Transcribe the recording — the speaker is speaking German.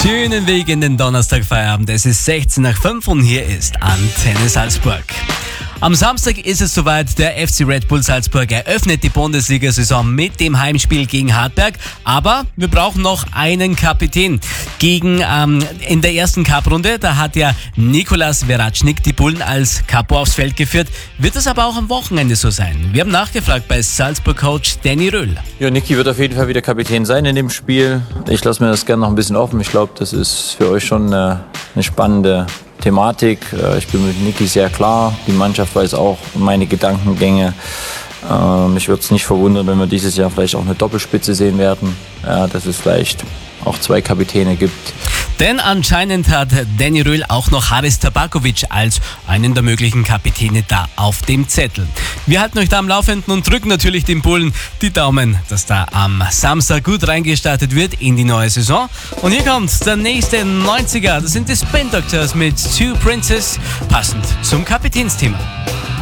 Schönen Weg in den Donnerstagfeierabend. Es ist 16 nach 5 und hier ist Antenne Salzburg. Am Samstag ist es soweit, der FC Red Bull Salzburg eröffnet die Bundesliga-Saison mit dem Heimspiel gegen Hartberg. Aber wir brauchen noch einen Kapitän. In der ersten Cup-Runde, da hat ja Nicolas Veracnik die Bullen als Capo aufs Feld geführt. Wird es aber auch am Wochenende so sein? Wir haben nachgefragt bei Salzburg-Coach Danny Röhl. Ja, Niki wird auf jeden Fall wieder Kapitän sein in dem Spiel. Ich lasse mir das gerne noch ein bisschen offen. Ich glaube, das ist für euch schon eine spannende Thematik. Ich bin mit Niki sehr klar. Die Mannschaft weiß auch meine Gedankengänge. Mich würde es nicht verwundern, wenn wir dieses Jahr vielleicht auch eine Doppelspitze sehen werden. Dass es vielleicht auch 2 Kapitäne gibt. Denn anscheinend hat Danny Röhl auch noch Haris Tabakovic als einen der möglichen Kapitäne da auf dem Zettel. Wir halten euch da am Laufenden und drücken natürlich den Bullen die Daumen, dass da am Samstag gut reingestartet wird in die neue Saison. Und hier kommt der nächste 90er. Das sind die Spin Doctors mit Two Princes, passend zum Kapitänsthema.